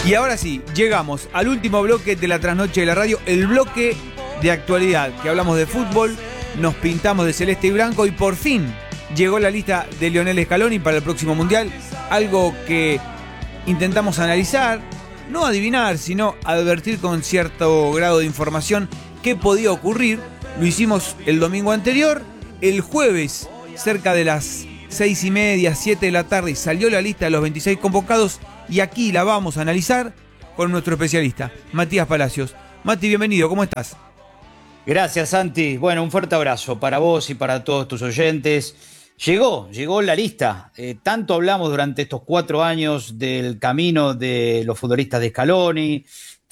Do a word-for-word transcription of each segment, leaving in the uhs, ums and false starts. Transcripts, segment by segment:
Y ahora sí, llegamos al último bloque de la trasnoche de la radio, el bloque de actualidad, que hablamos de fútbol, nos pintamos de celeste y blanco y por fin llegó la lista de Lionel Scaloni para el próximo Mundial, algo que intentamos analizar, no adivinar, sino advertir con cierto grado de información qué podía ocurrir. Lo hicimos el domingo anterior, el jueves cerca de las seis y media, siete de la tarde salió la lista de los veintiséis convocados y aquí la vamos a analizar con nuestro especialista, Matías Palacios. Mati, bienvenido, ¿cómo estás? Gracias, Santi. Bueno, un fuerte abrazo para vos y para todos tus oyentes. Llegó, llegó la lista. Eh, tanto hablamos durante estos cuatro años del camino de los futbolistas de Scaloni,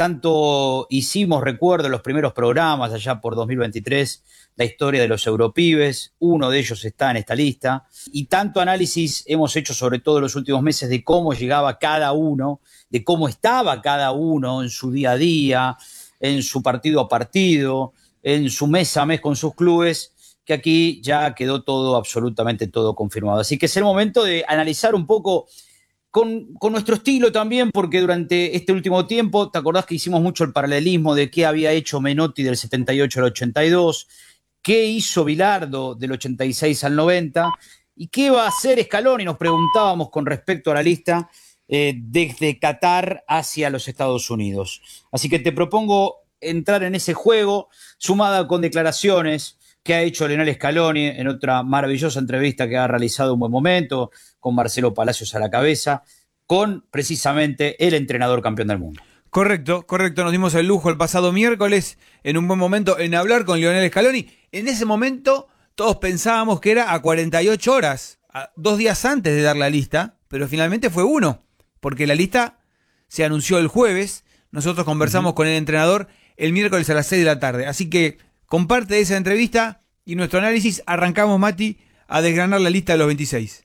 tanto hicimos, recuerdo, los primeros programas allá por dos mil veintitrés, la historia de los Europibes, uno de ellos está en esta lista, y tanto análisis hemos hecho sobre todo en los últimos meses de cómo llegaba cada uno, de cómo estaba cada uno en su día a día, en su partido a partido, en su mes a mes con sus clubes, que aquí ya quedó todo, absolutamente todo confirmado. Así que es el momento de analizar un poco con, con nuestro estilo también, porque durante este último tiempo, ¿te acordás que hicimos mucho el paralelismo de qué había hecho Menotti del setenta y ocho al ochenta y dos, qué hizo Bilardo del ochenta y seis al noventa y qué va a hacer Scaloni? Nos preguntábamos con respecto a la lista eh, desde Qatar hacia los Estados Unidos. Así que te propongo entrar en ese juego, sumada con declaraciones que ha hecho Lionel Scaloni en otra maravillosa entrevista que ha realizado Un Buen Momento, con Marcelo Palacios a la cabeza, con precisamente el entrenador campeón del mundo. Correcto, correcto. Nos dimos el lujo el pasado miércoles, en Un Buen Momento, en hablar con Lionel Scaloni. En ese momento todos pensábamos que era a cuarenta y ocho horas, a dos días antes de dar la lista, pero finalmente fue uno, porque la lista se anunció el jueves. Nosotros conversamos uh-huh. con el entrenador el miércoles a las seis de la tarde. Así que comparte esa entrevista y nuestro análisis. Arrancamos, Mati, a desgranar la lista de los veintiséis.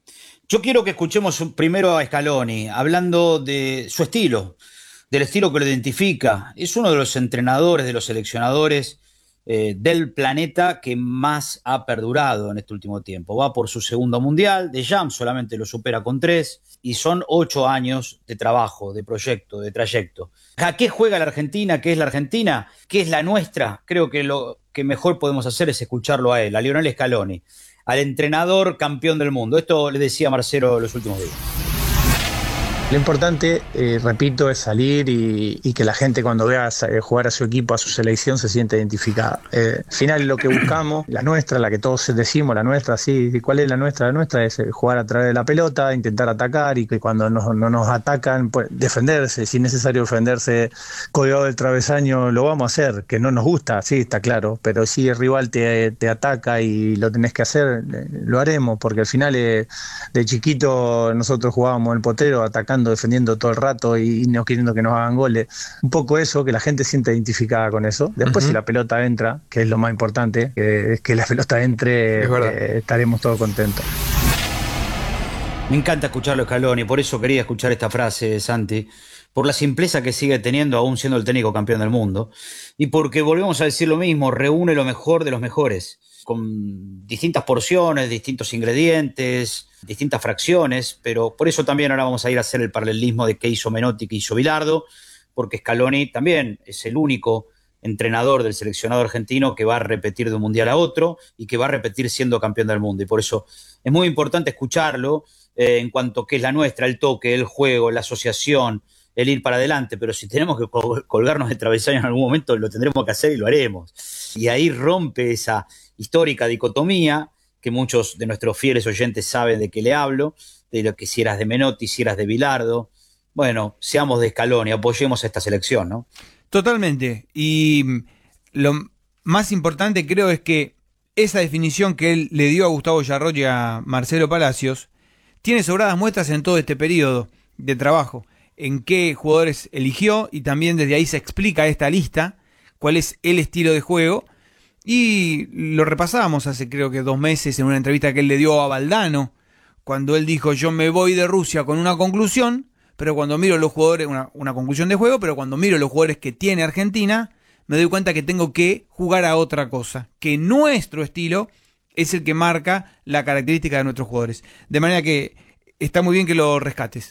Yo quiero que escuchemos primero a Scaloni, hablando de su estilo, del estilo que lo identifica. Es uno de los entrenadores, de los seleccionadores eh, del planeta que más ha perdurado en este último tiempo. Va por su segundo mundial, de Jam solamente lo supera con tres, y son ocho años de trabajo, de proyecto, de trayecto. ¿A qué juega la Argentina? ¿Qué es la Argentina? ¿Qué es la nuestra? Creo que lo que mejor podemos hacer es escucharlo a él, a Lionel Scaloni, al entrenador campeón del mundo. Esto le decía Marcelo los últimos días. Lo importante, eh, repito, es salir y, y que la gente cuando vea eh, jugar a su equipo, a su selección, se sienta identificada. Eh, al final lo que buscamos, la nuestra, la que todos decimos, la nuestra, sí, ¿cuál es la nuestra? La nuestra es jugar a través de la pelota, intentar atacar y que cuando nos, no nos atacan, pues defenderse, si es necesario defenderse colgado del travesaño, lo vamos a hacer, que no nos gusta, sí, está claro, pero si el rival te, te ataca y lo tenés que hacer, lo haremos, porque al final eh, de chiquito nosotros jugábamos en el potero, atacando, defendiendo todo el rato y no queriendo que nos hagan goles. Un poco eso, que la gente se sienta identificada con eso. Después uh-huh. si la pelota entra, que es lo más importante, que es que la pelota entre, eh, estaremos todos contentos. Me encanta escucharlo, Scaloni, por eso quería escuchar esta frase, Santi, por la simpleza que sigue teniendo aún siendo el técnico campeón del mundo, y porque volvemos a decir lo mismo, reúne lo mejor de los mejores, con distintas porciones, distintos ingredientes, distintas fracciones, pero por eso también ahora vamos a ir a hacer el paralelismo de qué hizo Menotti, qué hizo Bilardo, porque Scaloni también es el único entrenador del seleccionado argentino que va a repetir de un mundial a otro y que va a repetir siendo campeón del mundo, y por eso es muy importante escucharlo eh, en cuanto a qué es la nuestra, el toque, el juego, la asociación, el ir para adelante, pero si tenemos que colgarnos de travesaños en algún momento, lo tendremos que hacer y lo haremos. Y ahí rompe esa histórica dicotomía que muchos de nuestros fieles oyentes saben de qué le hablo, de lo que si eras de Menotti, si eras de Bilardo. Bueno, seamos de Scaloni, apoyemos a esta selección, ¿no? Totalmente. Y lo más importante creo es que esa definición que él le dio a Gustavo Yarroch y a Marcelo Palacios tiene sobradas muestras en todo este periodo de trabajo, en qué jugadores eligió, y también desde ahí se explica esta lista, cuál es el estilo de juego, y lo repasábamos hace creo que dos meses en una entrevista que él le dio a Valdano, cuando él dijo: yo me voy de Rusia con una conclusión, pero cuando miro los jugadores, una, una conclusión de juego, pero cuando miro los jugadores que tiene Argentina, me doy cuenta que tengo que jugar a otra cosa, que nuestro estilo es el que marca la característica de nuestros jugadores. De manera que está muy bien que lo rescates.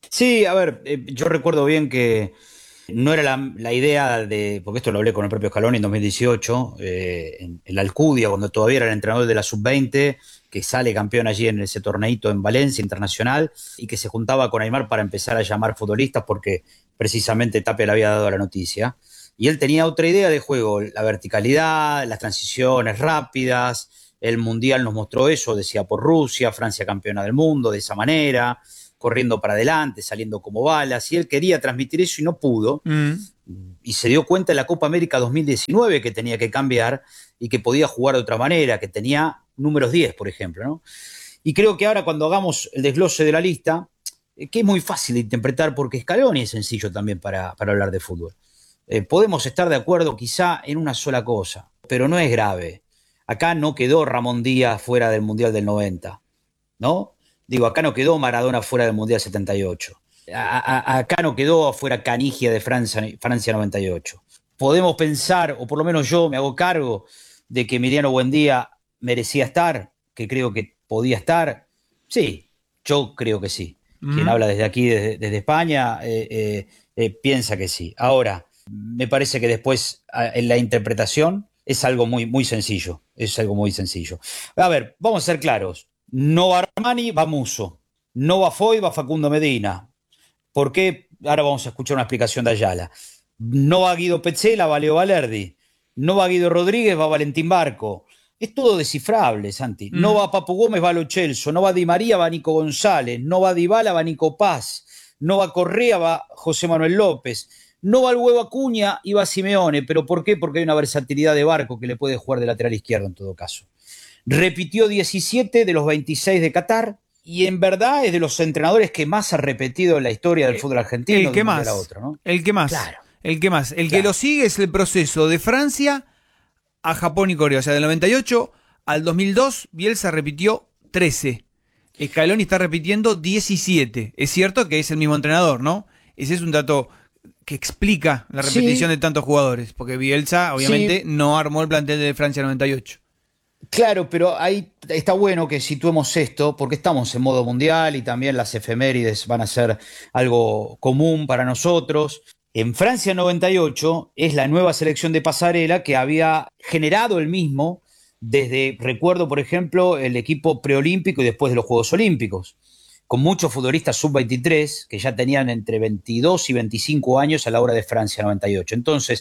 Sí, a ver, eh, yo recuerdo bien que no era la, la idea de, porque esto lo hablé con el propio Scaloni en dos mil dieciocho, eh, en, en la Alcudia, cuando todavía era el entrenador de la sub veinte, que sale campeón allí en ese torneito en Valencia Internacional, y que se juntaba con Aimar para empezar a llamar futbolistas porque precisamente Tapia le había dado la noticia. Y él tenía otra idea de juego, la verticalidad, las transiciones rápidas, el Mundial nos mostró eso, decía por Rusia, Francia campeona del mundo, de esa manera, corriendo para adelante, saliendo como balas, y él quería transmitir eso y no pudo, Mm. y se dio cuenta en la Copa América dos mil diecinueve que tenía que cambiar y que podía jugar de otra manera, que tenía números diez, por ejemplo, ¿no? Y creo que ahora cuando hagamos el desglose de la lista, eh, que es muy fácil de interpretar porque Scaloni es sencillo también para, para hablar de fútbol. Eh, podemos estar de acuerdo quizá en una sola cosa, pero no es grave. Acá no quedó Ramón Díaz fuera del Mundial del noventa, ¿no? Digo, acá no quedó Maradona fuera del Mundial setenta y ocho. A, a, acá no quedó fuera Canigia de Francia, Francia noventa y ocho. Podemos pensar, o por lo menos yo me hago cargo, de que Emiliano Buendía merecía estar, que creo que podía estar. Sí, yo creo que sí. Mm. Quien habla desde aquí, desde, desde España, eh, eh, eh, piensa que sí. Ahora, me parece que después en la interpretación es algo muy, muy sencillo. Es algo muy sencillo. A ver, vamos a ser claros. No va Armani, va Musso. No va Foy, va Facundo Medina. ¿Por qué? Ahora vamos a escuchar una explicación de Ayala. No va Guido Petzela, va Leo Valerdi. No va Guido Rodríguez, va Valentín Barco. Es todo descifrable, Santi. Mm. No va Papu Gómez, va Lo Celso. No va Di María, va Nico González. No va Dybala, va Nico Paz. No va Correa, va José Manuel López. No va el Huevo Acuña y va Simeone. ¿Pero por qué? Porque hay una versatilidad de Barco que le puede jugar de lateral izquierdo en todo caso. Repitió diecisiete de los veintiséis de Qatar y en verdad es de los entrenadores que más ha repetido en la historia del fútbol argentino. El que más, otro, ¿no? el que más, claro. el que más. El claro. que lo sigue es el proceso de Francia a Japón y Corea. O sea, del noventa y ocho al dos mil dos, Bielsa repitió trece. Scaloni está repitiendo diecisiete. Es cierto que es el mismo entrenador, ¿no? Ese es un dato que explica la repetición sí. de tantos jugadores, porque Bielsa obviamente sí. no armó el plantel de Francia noventa y ocho. Claro, pero ahí está bueno que situemos esto, porque estamos en modo mundial y también las efemérides van a ser algo común para nosotros. En Francia noventa y ocho es la nueva selección de pasarela que había generado el mismo desde, recuerdo por ejemplo, el equipo preolímpico y después de los Juegos Olímpicos, con muchos futbolistas sub veintitrés que ya tenían entre veintidós y veinticinco años a la hora de Francia noventa y ocho. Entonces,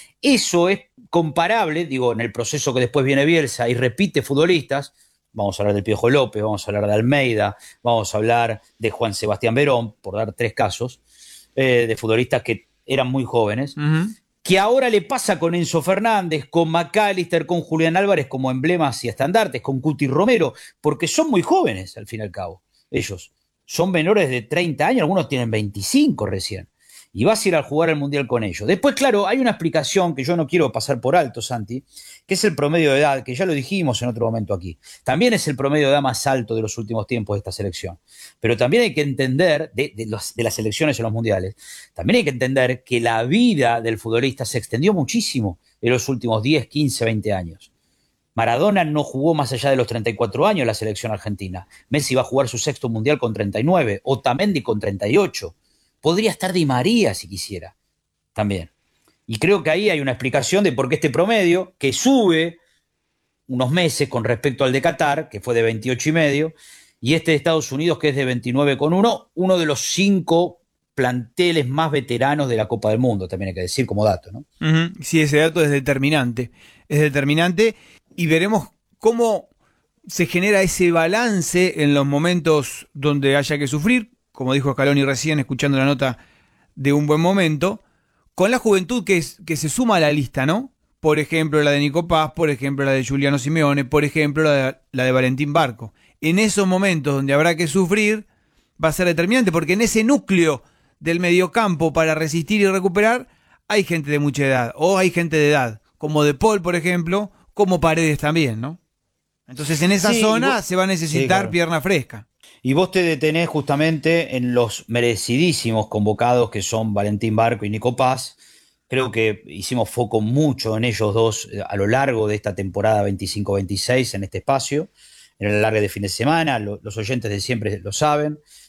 eso es comparable, digo, en el proceso que después viene Bielsa y repite futbolistas. Vamos a hablar del Piojo López, vamos a hablar de Almeida, vamos a hablar de Juan Sebastián Verón, por dar tres casos, eh, de futbolistas que eran muy jóvenes, uh-huh. que ahora le pasa con Enzo Fernández, con McAllister, con Julián Álvarez como emblemas y estandartes, con Cuti Romero, porque son muy jóvenes al fin y al cabo. Ellos son menores de treinta años, algunos tienen veinticinco recién. Y vas a ir a jugar al Mundial con ellos. Después, claro, hay una explicación que yo no quiero pasar por alto, Santi, que es el promedio de edad, que ya lo dijimos en otro momento aquí. También es el promedio de edad más alto de los últimos tiempos de esta selección. Pero también hay que entender, de, de, los, de las selecciones en los mundiales, también hay que entender que la vida del futbolista se extendió muchísimo en los últimos diez, quince, veinte años. Maradona no jugó más allá de los treinta y cuatro años en la selección argentina. Messi va a jugar su sexto mundial con treinta y nueve, Otamendi con treinta y ocho. Podría estar Di María si quisiera, también. Y creo que ahí hay una explicación de por qué este promedio, que sube unos meses con respecto al de Qatar, que fue de veintiocho y medio, y este de Estados Unidos, que es de veintinueve coma uno, uno de los cinco planteles más veteranos de la Copa del Mundo, también hay que decir como dato, ¿no? Uh-huh. Sí, ese dato es determinante. Es determinante y veremos cómo se genera ese balance en los momentos donde haya que sufrir, como dijo Scaloni recién, escuchando la nota de Un Buen Momento, con la juventud que, es, que se suma a la lista, ¿no? Por ejemplo, la de Nico Paz, por ejemplo, la de Giuliano Simeone, por ejemplo, la de, la de Valentín Barco. En esos momentos donde habrá que sufrir, va a ser determinante, porque en ese núcleo del mediocampo para resistir y recuperar, hay gente de mucha edad, o hay gente de edad, como De Paul, por ejemplo, como Paredes también, ¿no? Entonces, en esa sí, zona vos, se va a necesitar sí, claro. pierna fresca. Y vos te detenés justamente en los merecidísimos convocados que son Valentín Barco y Nico Paz. Creo que hicimos foco mucho en ellos dos a lo largo de esta temporada veinticinco veintiséis en este espacio, en el alargue de fin de semana. Los oyentes de siempre lo saben.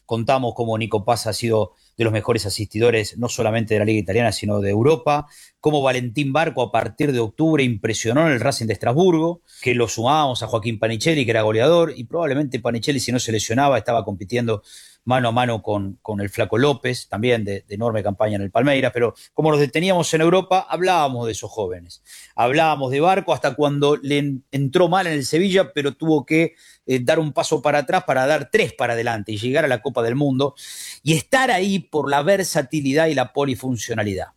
Contamos cómo Nico Paz ha sido de los mejores asistidores, no solamente de la Liga Italiana, sino de Europa. Cómo Valentín Barco, a partir de octubre, impresionó en el Racing de Estrasburgo, que lo sumábamos a Joaquín Panichelli, que era goleador, y probablemente Panichelli, si no se lesionaba, estaba compitiendo mano a mano con, con el Flaco López, también de, de enorme campaña en el Palmeiras, pero como nos deteníamos en Europa, hablábamos de esos jóvenes. Hablábamos de Barco hasta cuando le entró mal en el Sevilla, pero tuvo que eh, dar un paso para atrás para dar tres para adelante y llegar a la Copa del Mundo y estar ahí por la versatilidad y la polifuncionalidad.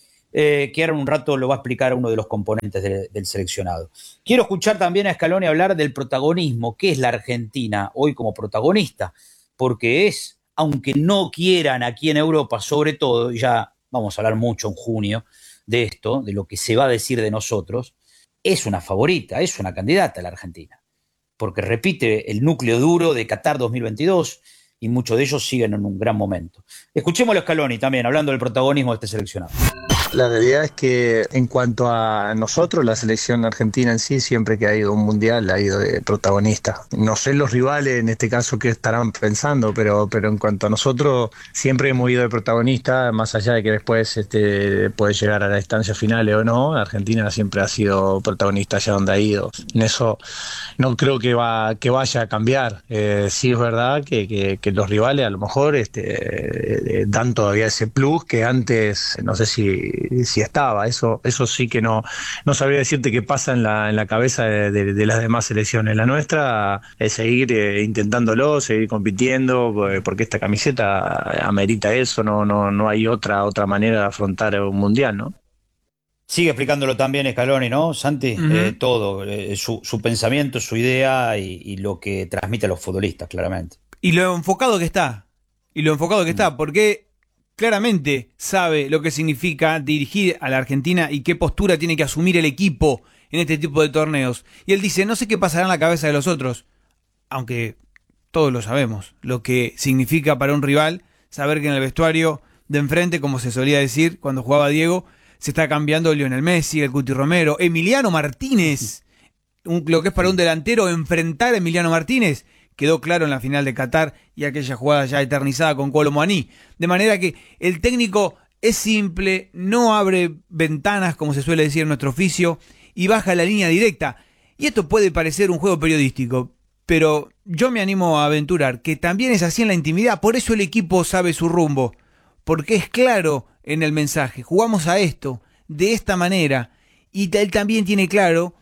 Eh, que ahora en un rato lo va a explicar uno de los componentes de, del seleccionado. Quiero escuchar también a Scaloni hablar del protagonismo, que es la Argentina hoy como protagonista, porque es, aunque no quieran aquí en Europa, sobre todo, ya vamos a hablar mucho en junio de esto, de lo que se va a decir de nosotros, es una favorita, es una candidata la Argentina, porque repite el núcleo duro de Qatar dos mil veintidós y muchos de ellos siguen en un gran momento. Escuchémoslo a Scaloni también, hablando del protagonismo de este seleccionado. La realidad es que en cuanto a nosotros, la selección argentina en sí, siempre que ha ido a un mundial, ha ido de protagonista. No sé los rivales en este caso qué estarán pensando, pero, pero en cuanto a nosotros, siempre hemos ido de protagonista, más allá de que después este, puede llegar a las instancias finales o no. Argentina siempre ha sido protagonista allá donde ha ido. En eso no creo que, va, que vaya a cambiar. Eh, sí es verdad que, que, que los rivales a lo mejor este, eh, dan todavía ese plus que antes, no sé si si estaba, eso eso sí que no no sabría decirte qué pasa en la en la cabeza de, de, de las demás selecciones. La nuestra es seguir eh, intentándolo, seguir compitiendo, porque esta camiseta amerita eso, no no no hay otra otra manera de afrontar un mundial, ¿no? Sigue explicándolo también Scaloni, ¿no, Santi? Uh-huh. Eh, todo, eh, su, su pensamiento, su idea y, y lo que transmite a los futbolistas, claramente. Y lo enfocado que está, y lo enfocado que uh-huh. está, porque claramente sabe lo que significa dirigir a la Argentina y qué postura tiene que asumir el equipo en este tipo de torneos. Y él dice, no sé qué pasará en la cabeza de los otros, aunque todos lo sabemos, lo que significa para un rival saber que en el vestuario de enfrente, como se solía decir cuando jugaba Diego, se está cambiando Lionel Messi, el Cuti Romero, Emiliano Martínez, un, lo que es para un delantero enfrentar a Emiliano Martínez. Quedó claro en la final de Qatar y aquella jugada ya eternizada con Kolo Muani. De manera que el técnico es simple, no abre ventanas, como se suele decir en nuestro oficio, y baja la línea directa. Y esto puede parecer un juego periodístico, pero yo me animo a aventurar que también es así en la intimidad. Por eso el equipo sabe su rumbo, porque es claro en el mensaje. Jugamos a esto, de esta manera, y él también tiene claro,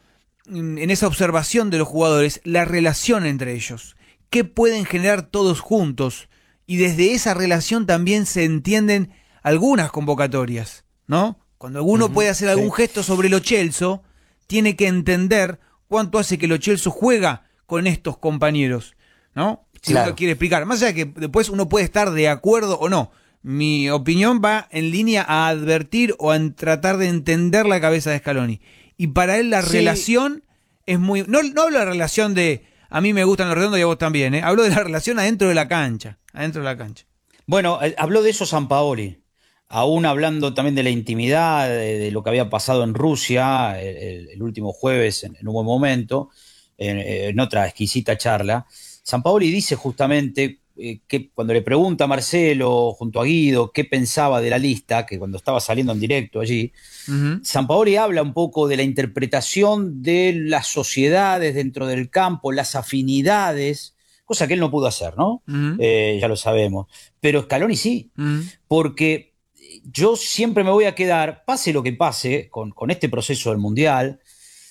en esa observación de los jugadores, la relación entre ellos. ¿Qué pueden generar todos juntos? Y desde esa relación también se entienden algunas convocatorias, ¿no? Cuando alguno uh-huh, puede hacer algún sí. gesto sobre Lo Celso, tiene que entender cuánto hace que Lo Celso juega con estos compañeros, ¿no? Si claro. uno quiere explicar. Más allá de que después uno puede estar de acuerdo o no. Mi opinión va en línea a advertir o a tratar de entender la cabeza de Scaloni. Y para él la sí. relación es muy... No, no hablo de la relación de... A mí me gustan los redondos y a vos también, ¿eh? Hablo de la relación adentro de la cancha. Adentro de la cancha. Bueno, eh, habló de eso Sampaoli. Aún hablando también de la intimidad, de, de lo que había pasado en Rusia el, el último jueves en, en un buen momento, en, en otra exquisita charla. Sampaoli dice justamente eh, que cuando le pregunta a Marcelo junto a Guido qué pensaba de la lista, que cuando estaba saliendo en directo allí, uh-huh. Sampaoli habla un poco de la interpretación de las sociedades dentro del campo, las afinidades, cosa que él no pudo hacer, ¿no? Uh-huh. Eh, ya lo sabemos. Pero Scaloni sí, uh-huh. porque yo siempre me voy a quedar, pase lo que pase, con, con este proceso del Mundial,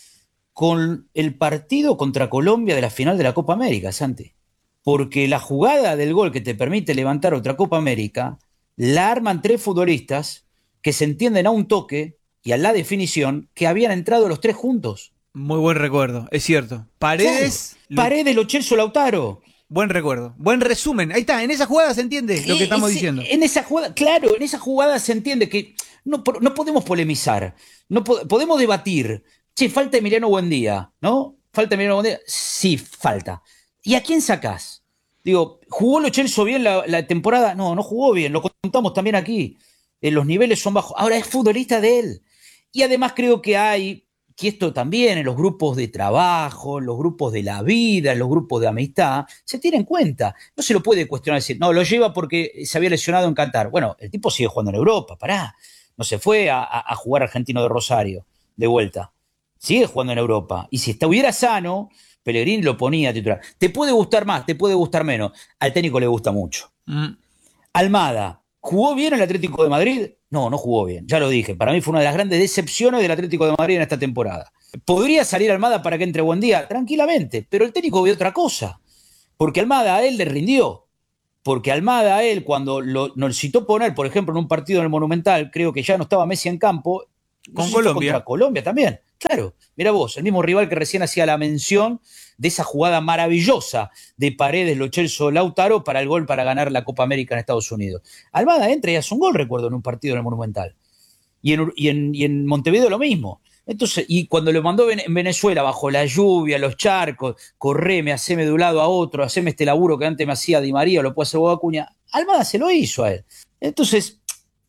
con el partido contra Colombia de la final de la Copa América, Santi. Porque la jugada del gol que te permite levantar otra Copa América, la arman tres futbolistas que se entienden a un toque y a la definición que habían entrado los tres juntos. Muy buen recuerdo, es cierto. Paredes... Claro. Paredes, Lo Celso, Lautaro. Buen recuerdo, buen resumen. Ahí está, en esa jugada se entiende lo que estamos Ese, diciendo. En esa jugada, claro, en esa jugada se entiende que no, no podemos polemizar, no po- podemos debatir. Che, falta Emiliano Buendía, ¿no? ¿Falta Emiliano Buendía? Sí, falta. ¿Y a quién sacás? Digo, ¿jugó Lo Celso bien la, la temporada? No, no jugó bien, lo contamos también aquí. Eh, los niveles son bajos. Ahora es futbolista de él. Y además creo que hay que esto también en los grupos de trabajo, en los grupos de la vida, en los grupos de amistad, se tiene en cuenta. No se lo puede cuestionar, decir, no, lo lleva porque se había lesionado en Qatar. Bueno, el tipo sigue jugando en Europa, pará. No se fue a, a jugar Argentino de Rosario, de vuelta. Sigue jugando en Europa. Y si estuviera sano, Pellegrini lo ponía a titular. Te puede gustar más, te puede gustar menos. Al técnico le gusta mucho. Mm. Almada, ¿jugó bien el Atlético de Madrid? No, no jugó bien, ya lo dije. Para mí fue una de las grandes decepciones del Atlético de Madrid en esta temporada. ¿Podría salir Almada para que entre Buendía? Tranquilamente, pero el técnico vio otra cosa. Porque Almada a él le rindió. Porque Almada a él, cuando lo necesitó poner, por ejemplo, en un partido en el Monumental, creo que ya no estaba Messi en campo. Con no sé Colombia. Contra Colombia también. Claro, mira vos, el mismo rival que recién hacía la mención de esa jugada maravillosa de Paredes, Lo Celso, Lautaro para el gol para ganar la Copa América en Estados Unidos. Almada entra y hace un gol, recuerdo, en un partido en el Monumental. Y en, y en, y en Montevideo lo mismo. Entonces, y cuando lo mandó en Venezuela, bajo la lluvia, los charcos, correme, haceme de un lado a otro, haceme este laburo que antes me hacía Di María, o lo puede hacer Bob Acuña, Almada se lo hizo a él. Entonces,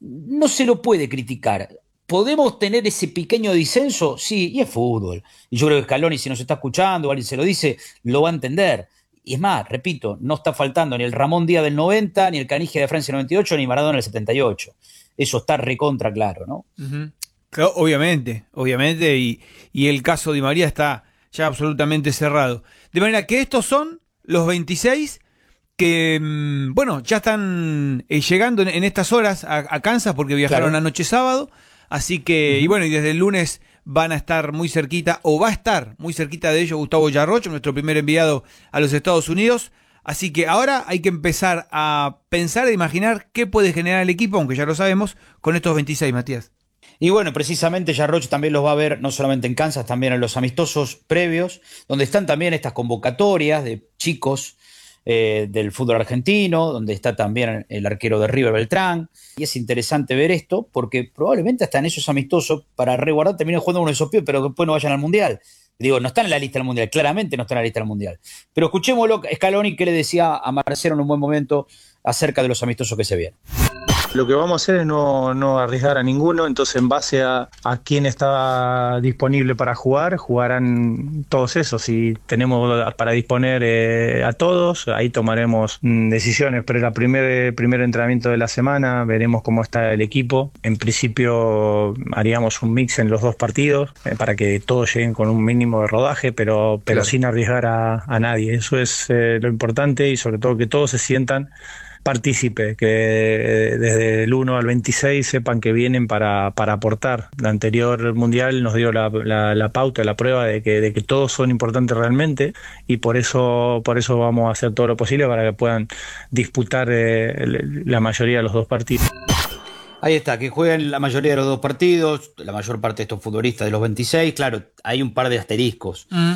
no se lo puede criticar. ¿Podemos tener ese pequeño disenso? Sí, y es fútbol. Y yo creo que Scaloni, si nos está escuchando o alguien se lo dice, lo va a entender. Y es más, repito, no está faltando ni el Ramón Díaz del noventa, ni el Canigia de Francia del noventa y ocho, ni Maradona del setenta y ocho. Eso está recontra claro, ¿no? Uh-huh. Claro, obviamente, obviamente, y, y el caso de Di María está ya absolutamente cerrado. De manera que estos son los veintiséis que, bueno, ya están eh, llegando en, en estas horas a, a Kansas porque viajaron claro. anoche sábado. Así que, uh-huh. y bueno, y desde el lunes van a estar muy cerquita, o va a estar muy cerquita de ellos Gustavo Yarroch, nuestro primer enviado a los Estados Unidos. Así que ahora hay que empezar a pensar e imaginar qué puede generar el equipo, aunque ya lo sabemos, con estos veintiséis, Matías. Y bueno, precisamente Yarroch también los va a ver, no solamente en Kansas, también en los amistosos previos, donde están también estas convocatorias de chicos eh, del fútbol argentino, donde está también el arquero de River, Beltrán. Y es interesante ver esto, porque probablemente hasta en esos amistosos, para resguardar, terminen jugando uno de esos pibes, pero después no vayan al Mundial. Digo, no están en la lista del Mundial, claramente no están en la lista del Mundial. Pero escuchémoslo, Scaloni, que le decía a Marcelo en un buen momento acerca de los amistosos que se vienen. Lo que vamos a hacer es no, no arriesgar a ninguno, entonces en base a, a quién está disponible para jugar, jugarán todos esos. Si tenemos para disponer eh, a todos, ahí tomaremos mm, decisiones, pero el primer, primer entrenamiento de la semana veremos cómo está el equipo. En principio haríamos un mix en los dos partidos eh, para que todos lleguen con un mínimo de rodaje, pero, pero claro. sin arriesgar a, a nadie. Eso es eh, lo importante y sobre todo que todos se sientan partícipe, que desde el uno al veintiséis sepan que vienen para, para aportar. La anterior mundial nos dio la, la, la pauta, la prueba de que, de que todos son importantes realmente y por eso, por eso vamos a hacer todo lo posible para que puedan disputar eh, la mayoría de los dos partidos. Ahí está, que jueguen la mayoría de los dos partidos, la mayor parte de estos futbolistas de los veintiséis, claro, hay un par de asteriscos. Mm.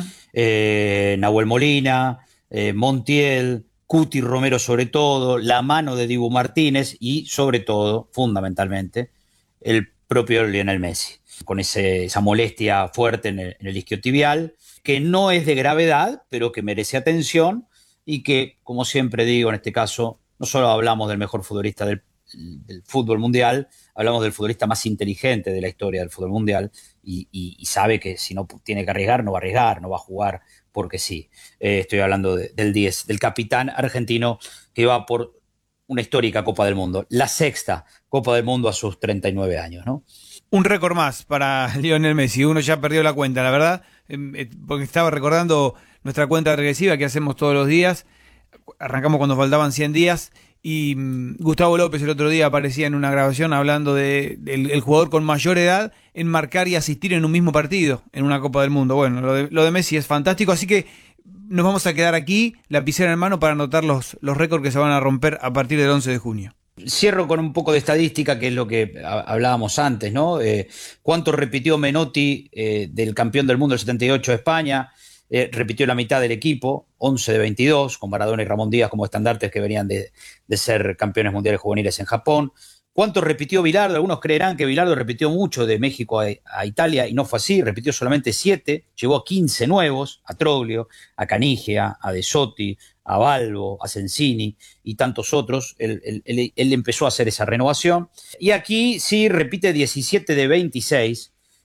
Eh, Nahuel Molina, eh, Montiel, Cuti Romero sobre todo, la mano de Dibu Martínez y sobre todo, fundamentalmente, el propio Lionel Messi, con ese, esa molestia fuerte en el, en el isquiotibial, que no es de gravedad, pero que merece atención y que, como siempre digo, en este caso, no solo hablamos del mejor futbolista del, del fútbol mundial, hablamos del futbolista más inteligente de la historia del fútbol mundial y, y, y sabe que si no tiene que arriesgar, no va a arriesgar, no va a jugar porque sí. Eh, estoy hablando de, del diez, del capitán argentino que va por una histórica Copa del Mundo, la sexta Copa del Mundo a sus treinta y nueve años, ¿no? Un récord más para Lionel Messi, uno ya perdió la cuenta, la verdad, eh, porque estaba recordando nuestra cuenta regresiva que hacemos todos los días, arrancamos cuando faltaban cien días, y um, Gustavo López el otro día aparecía en una grabación hablando de, de el, el jugador con mayor edad en marcar y asistir en un mismo partido en una Copa del Mundo. Bueno, lo de, lo de Messi es fantástico, así que nos vamos a quedar aquí, lapicera en mano, para anotar los, los récords que se van a romper a partir del once de junio. Cierro con un poco de estadística, que es lo que hablábamos antes, ¿no? Eh, ¿Cuánto repitió Menotti eh, del campeón del mundo del setenta y ocho de España? Eh, repitió la mitad del equipo, once de veintidós, con Maradona y Ramón Díaz como estandartes que venían de, de ser campeones mundiales juveniles en Japón. ¿Cuánto repitió Bilardo? Algunos creerán que Bilardo repitió mucho de México a, a Italia y no fue así, repitió solamente siete, llegó a quince nuevos, a Troglio, a Canigia, a De Sotti, a Balbo, a Sensini y tantos otros. Él, él, él, él empezó a hacer esa renovación. Y aquí sí repite diecisiete de veintiséis,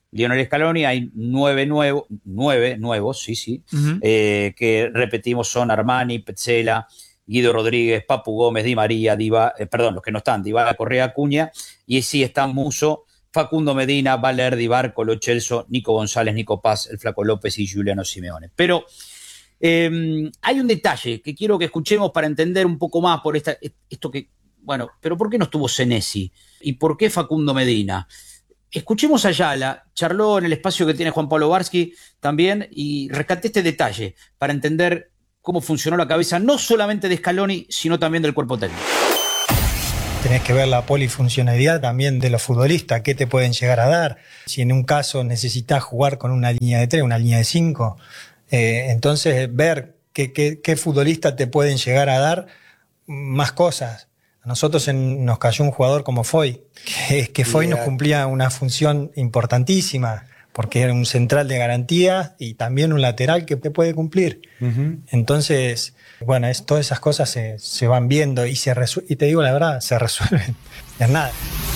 Lionel Scaloni, hay nueve, nuevo, nueve nuevos, sí, sí, uh-huh. eh, que repetimos son Armani, Petzela, Guido Rodríguez, Papu Gómez, Di María, Diva, eh, perdón, los que no están, Dybala, Correa, Acuña, y sí están Musso, Facundo Medina, Valerdi, Barco, Lo Celso, Nico González, Nico Paz, el Flaco López y Giuliano Simeone. Pero eh, hay un detalle que quiero que escuchemos para entender un poco más por esta, esto que, bueno, pero ¿por qué no estuvo Senesi? ¿Y por qué Facundo Medina? Escuchemos a Ayala, charló en el espacio que tiene Juan Pablo Barsky también y rescaté este detalle para entender cómo funcionó la cabeza no solamente de Scaloni, sino también del cuerpo técnico. Tenés que ver la polifuncionalidad también de los futbolistas, qué te pueden llegar a dar. Si en un caso necesitas jugar con una línea de tres, una línea de cinco, eh, entonces ver qué, qué, qué futbolistas te pueden llegar a dar más cosas. A nosotros en, nos cayó un jugador como Foy, que, que Foy nos cumplía una función importantísima, porque era un central de garantía y también un lateral que te puede cumplir. Uh-huh. Entonces, bueno, es, todas esas cosas se, se van viendo y, se resu- y te digo la verdad, se resuelven en nada.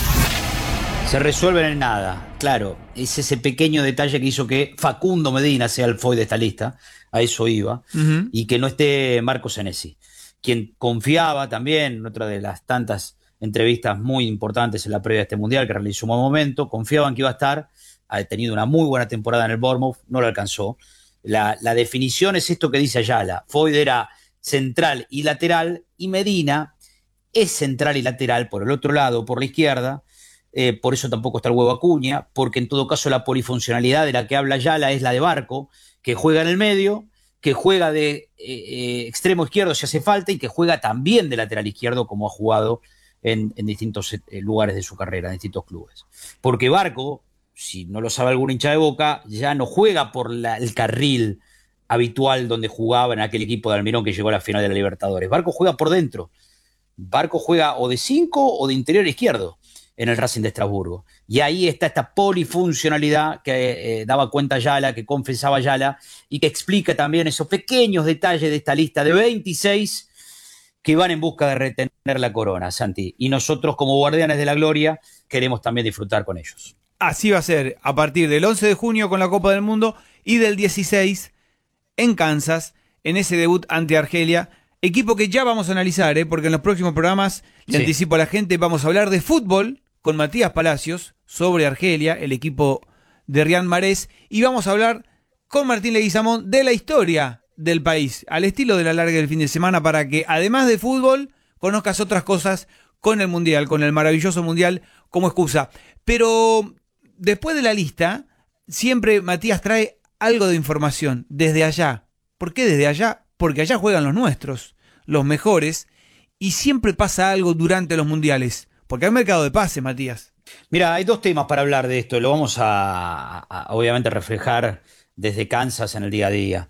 Se resuelven en nada, claro. Es ese pequeño detalle que hizo que Facundo Medina sea el Foy de esta lista, a eso iba, uh-huh. y que no esté Marco Senesi, quien confiaba también, en otra de las tantas entrevistas muy importantes en la previa de este Mundial que realizó en un momento, confiaban que iba a estar. Ha tenido una muy buena temporada en el Bournemouth, no lo alcanzó. La, la definición es esto que dice Ayala. Foyt era central y lateral, y Medina es central y lateral por el otro lado, por la izquierda. Eh, por eso tampoco está el huevo Acuña, porque en todo caso la polifuncionalidad de la que habla Ayala es la de Barco, que juega en el medio, que juega de eh, eh, extremo izquierdo si hace falta, y que juega también de lateral izquierdo, como ha jugado en, en distintos eh, lugares de su carrera, en distintos clubes. Porque Barco, si no lo sabe algún hincha de Boca, ya no juega por la, el carril habitual donde jugaba en aquel equipo de Almirón que llegó a la final de la Libertadores. Barco juega por dentro. Barco juega o de cinco o de interior izquierdo en el Racing de Estrasburgo. Y ahí está esta polifuncionalidad que eh, daba cuenta Ayala, que confesaba Ayala, y que explica también esos pequeños detalles de esta lista de veintiséis que van en busca de retener la corona, Santi. Y nosotros, como guardianes de la gloria, queremos también disfrutar con ellos. Así va a ser a partir del once de junio con la Copa del Mundo y del dieciséis en Kansas, en ese debut ante Argelia. Equipo que ya vamos a analizar, ¿eh? Porque en los próximos programas, le sí. anticipo a la gente, vamos a hablar de fútbol con Matías Palacios sobre Argelia, el equipo de Riyad Mahrez, y vamos a hablar con Martín Leguizamón de la historia del país, al estilo de la larga del fin de semana, para que además de fútbol conozcas otras cosas con el Mundial, con el maravilloso Mundial como excusa. Pero después de la lista, siempre Matías trae algo de información desde allá. ¿Por qué desde allá? Porque allá juegan los nuestros, los mejores, y siempre pasa algo durante los mundiales, porque hay mercado de pase, Matías. Mira, hay dos temas para hablar de esto, lo vamos a, a obviamente reflejar desde Kansas en el día a día.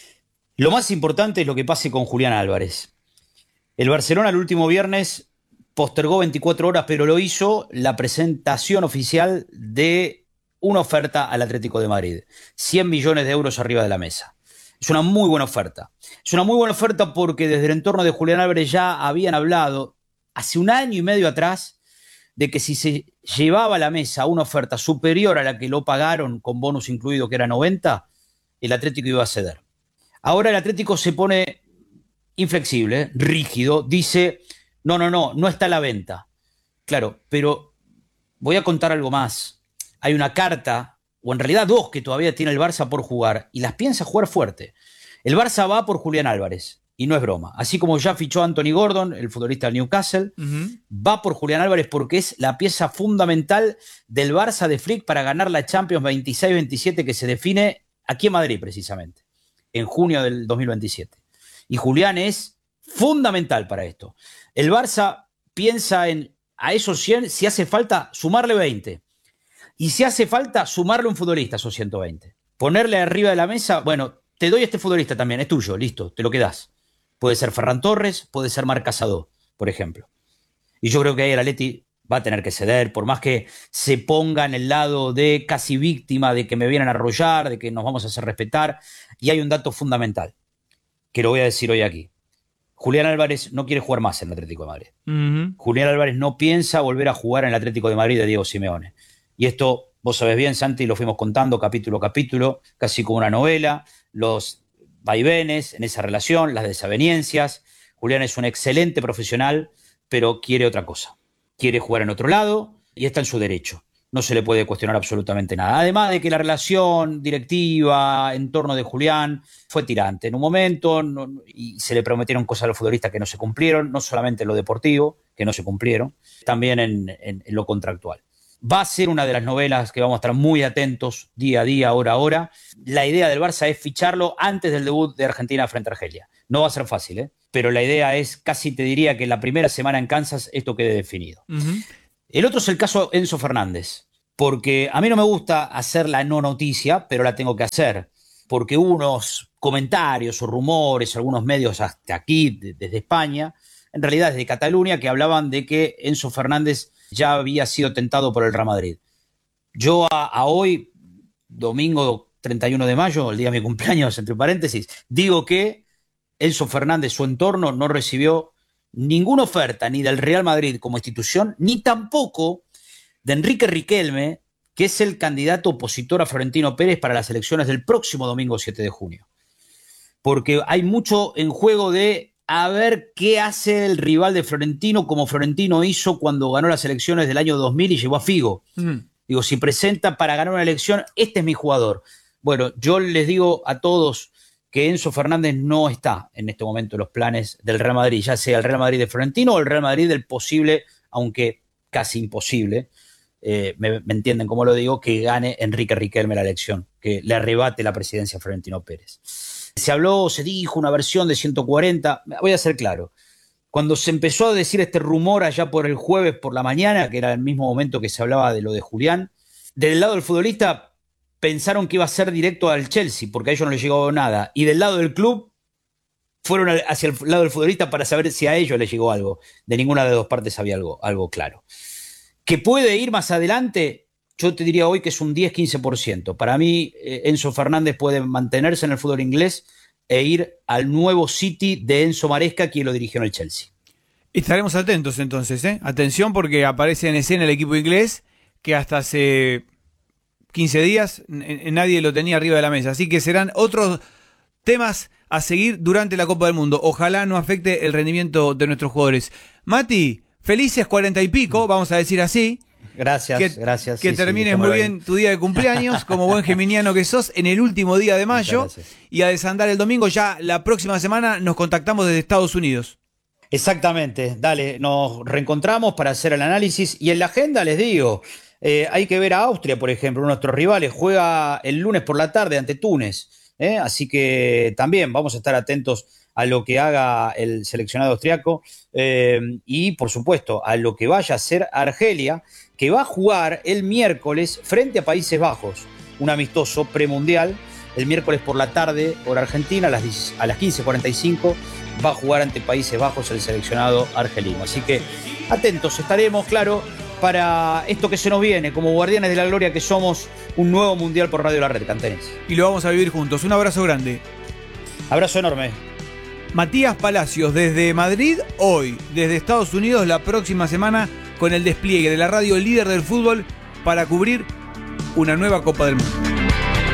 Lo más importante es lo que pase con Julián Álvarez. El Barcelona el último viernes postergó veinticuatro horas, pero lo hizo la presentación oficial de una oferta al Atlético de Madrid. cien millones de euros arriba de la mesa. Es una muy buena oferta. Es una muy buena oferta porque desde el entorno de Julián Álvarez ya habían hablado hace un año y medio atrás de que si se llevaba a la mesa una oferta superior a la que lo pagaron con bonus incluido, que era noventa, el Atlético iba a ceder. Ahora el Atlético se pone inflexible, rígido, dice, no, no, no, no está a la venta. Claro, pero voy a contar algo más. Hay una carta, o en realidad dos, que todavía tiene el Barça por jugar, y las piensa jugar fuerte. El Barça va por Julián Álvarez, y no es broma. Así como ya fichó a Anthony Gordon, el futbolista del Newcastle, uh-huh. va por Julián Álvarez porque es la pieza fundamental del Barça de Flick para ganar la Champions veintiséis veintisiete que se define aquí en Madrid precisamente, en junio del dos mil veintisiete. Y Julián es fundamental para esto. El Barça piensa en a esos cien, si hace falta, sumarle veinte. Y si hace falta, sumarle un futbolista a esos ciento veinte. Ponerle arriba de la mesa, bueno, te doy este futbolista también, es tuyo, listo, te lo quedás. Puede ser Ferran Torres, puede ser Marc Casado, por ejemplo. Y yo creo que ahí el Atleti va a tener que ceder, por más que se ponga en el lado de casi víctima, de que me vienen a arrollar, de que nos vamos a hacer respetar. Y hay un dato fundamental, que lo voy a decir hoy aquí. Julián Álvarez no quiere jugar más en el Atlético de Madrid. Uh-huh. Julián Álvarez no piensa volver a jugar en el Atlético de Madrid de Diego Simeone. Y esto Vos sabés bien, Santi, lo fuimos contando capítulo a capítulo, casi como una novela, los vaivenes en esa relación, las desavenencias. Julián es un excelente profesional, pero quiere otra cosa. Quiere jugar en otro lado y está en su derecho. No se le puede cuestionar absolutamente nada. Además de que la relación directiva en torno de Julián fue tirante en un momento no, y se le prometieron cosas a los futbolistas que no se cumplieron, no solamente en lo deportivo, que no se cumplieron, también en, en, en lo contractual. Va a ser una de las novelas que vamos a estar muy atentos día a día, hora a hora. La idea del Barça es ficharlo antes del debut de Argentina frente a Argelia. No va a ser fácil, ¿eh? Pero la idea es, casi te diría que la primera semana en Kansas esto quede definido. Uh-huh. El otro es el caso Enzo Fernández, porque a mí no me gusta hacer la no noticia, pero la tengo que hacer, porque hubo unos comentarios o rumores, algunos medios hasta aquí, de, desde España, en realidad desde Cataluña, que hablaban de que Enzo Fernández ya había sido tentado por el Real Madrid. Yo a, a hoy, domingo treinta y uno de mayo, el día de mi cumpleaños, entre paréntesis, digo que Enzo Fernández, su entorno, no recibió ninguna oferta ni del Real Madrid como institución, ni tampoco de Enrique Riquelme, que es el candidato opositor a Florentino Pérez para las elecciones del próximo domingo siete de junio. Porque hay mucho en juego de a ver qué hace el rival de Florentino, como Florentino hizo cuando ganó las elecciones del año dos mil y llevó a Figo. Mm. Digo, si presenta para ganar una elección, este es mi jugador. Bueno, yo les digo a todos que Enzo Fernández no está en este momento en los planes del Real Madrid, ya sea el Real Madrid de Florentino o el Real Madrid del posible, aunque casi imposible, eh, me, me entienden cómo lo digo, que gane Enrique Riquelme la elección, que le arrebate la presidencia a Florentino Pérez. Se habló, se dijo una versión de ciento cuarenta, voy a ser claro, cuando se empezó a decir este rumor allá por el jueves por la mañana, que era el mismo momento que se hablaba de lo de Julián, del lado del futbolista pensaron que iba a ser directo al Chelsea, porque a ellos no les llegó nada, y del lado del club fueron hacia el lado del futbolista para saber si a ellos les llegó algo. De ninguna de las dos partes había algo, algo claro. ¿Que puede ir más adelante? Yo te diría hoy que es un diez a quince por ciento. Para mí, eh, Enzo Fernández puede mantenerse en el fútbol inglés e ir al nuevo City de Enzo Maresca, quien lo dirigió en el Chelsea. Estaremos atentos entonces, ¿eh? Atención, porque aparece en escena el equipo inglés que hasta hace quince días n- nadie lo tenía arriba de la mesa. Así que serán otros temas a seguir durante la Copa del Mundo. Ojalá no afecte el rendimiento de nuestros jugadores. Mati, felices cuarenta y pico, vamos a decir así. Gracias, que, gracias. Que sí, termines sí, muy bien ahí tu día de cumpleaños, como buen geminiano que sos, en el último día de mayo. Y a desandar el domingo, ya la próxima semana nos contactamos desde Estados Unidos. Exactamente, dale, nos reencontramos para hacer el análisis. Y en la agenda les digo, eh, hay que ver a Austria, por ejemplo, uno de nuestros rivales, juega el lunes por la tarde ante Túnez. ¿eh? Así que también vamos a estar atentos a lo que haga el seleccionado austriaco eh, y, por supuesto, a lo que vaya a hacer Argelia, que va a jugar el miércoles frente a Países Bajos, un amistoso premundial. El miércoles por la tarde, por Argentina, a las, a las quince cuarenta y cinco, va a jugar ante Países Bajos el seleccionado argelino. Así que atentos estaremos, claro, para esto que se nos viene, como guardianes de la gloria que somos, un nuevo mundial por Radio La Red, Cantenés. Y lo vamos a vivir juntos. Un abrazo grande. Abrazo enorme. Matías Palacios desde Madrid, hoy desde Estados Unidos, la próxima semana con el despliegue de la radio líder del fútbol para cubrir una nueva Copa del Mundo.